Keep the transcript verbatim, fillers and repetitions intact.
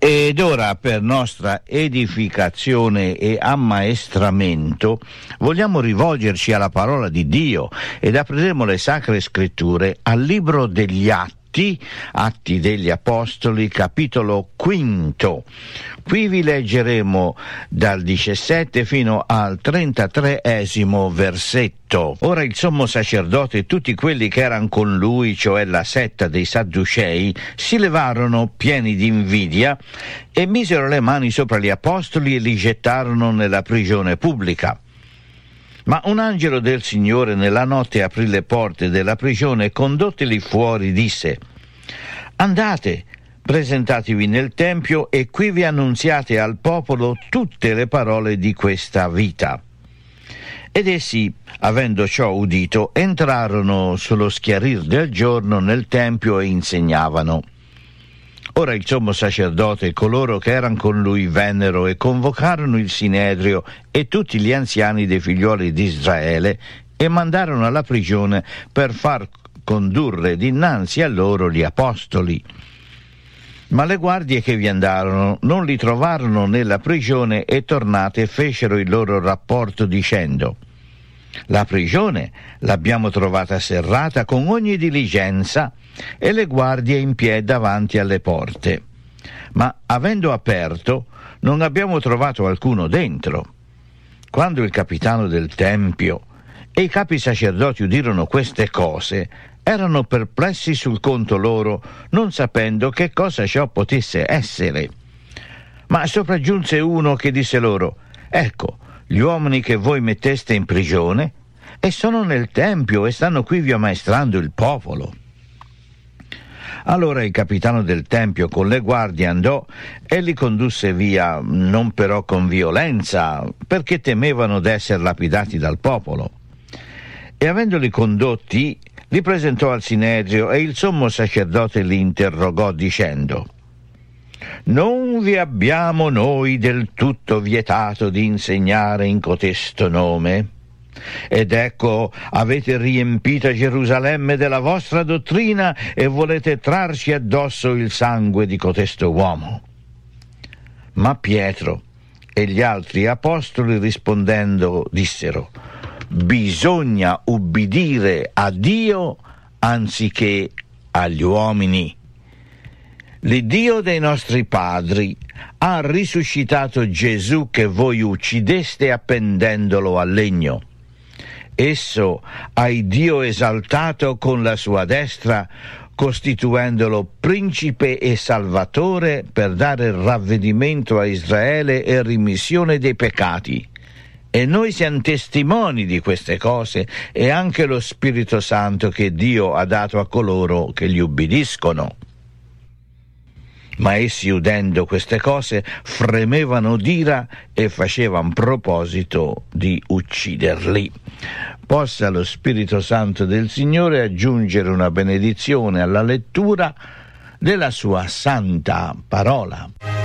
Ed ora, per nostra edificazione e ammaestramento, vogliamo rivolgerci alla parola di Dio ed apriremo le Sacre Scritture al libro degli Atti, Atti degli Apostoli, capitolo quinto. Qui vi leggeremo dal diciassette fino al trentatreesimo versetto. Ora il sommo sacerdote e tutti quelli che erano con lui, cioè la setta dei Sadducei, si levarono pieni di invidia e misero le mani sopra gli apostoli e li gettarono nella prigione pubblica. Ma un angelo del Signore nella notte aprì le porte della prigione e condottili fuori disse: «Andate, presentatevi nel Tempio e qui vi annunziate al popolo tutte le parole di questa vita». Ed essi, avendo ciò udito, entrarono sullo schiarir del giorno nel Tempio e insegnavano. Ora il sommo sacerdote e coloro che erano con lui vennero e convocarono il Sinedrio e tutti gli anziani dei figlioli di Israele e mandarono alla prigione per far condurre dinanzi a loro gli apostoli. Ma le guardie che vi andarono non li trovarono nella prigione e tornate fecero il loro rapporto dicendo: «La prigione l'abbiamo trovata serrata con ogni diligenza e le guardie in piedi davanti alle porte, ma avendo aperto non abbiamo trovato alcuno dentro». Quando il capitano del Tempio e i capi sacerdoti udirono queste cose, erano perplessi sul conto loro, non sapendo che cosa ciò potesse essere. Ma sopraggiunse uno che disse loro: «Ecco, gli uomini che voi metteste in prigione e sono nel Tempio e stanno qui vi ammaestrando il popolo». Allora il capitano del Tempio con le guardie andò e li condusse via, non però con violenza, perché temevano d'essere lapidati dal popolo. E avendoli condotti, li presentò al Sinedrio e il sommo sacerdote li interrogò dicendo: «Non vi abbiamo noi del tutto vietato di insegnare in cotesto nome? Ed ecco, avete riempita Gerusalemme della vostra dottrina e volete trarci addosso il sangue di cotesto uomo». Ma Pietro e gli altri apostoli rispondendo dissero: «Bisogna ubbidire a Dio anziché agli uomini. L'Iddio dei nostri padri ha risuscitato Gesù che voi uccideste appendendolo al legno. Esso ha il Dio esaltato con la sua destra, costituendolo principe e salvatore per dare ravvedimento a Israele e rimissione dei peccati. E noi siamo testimoni di queste cose e anche lo Spirito Santo che Dio ha dato a coloro che gli ubbidiscono». Ma essi, udendo queste cose, fremevano d'ira e facevano proposito di ucciderli. Possa lo Spirito Santo del Signore aggiungere una benedizione alla lettura della sua santa parola.